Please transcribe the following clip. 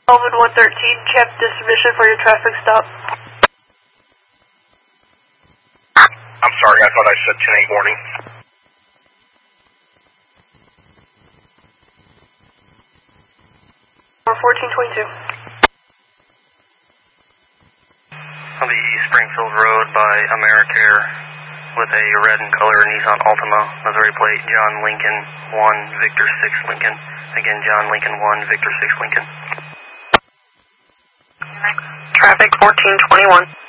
Elvin 113, check the submission for your traffic stop. I'm sorry, I thought I said 10-8 warning. Or 1422. On the East Springfield Road by AmeriCare with a red and color Nissan Altima, Missouri plate, John Lincoln 1, Victor 6 Lincoln. Again, John Lincoln 1, Victor 6 Lincoln. Traffic 1421.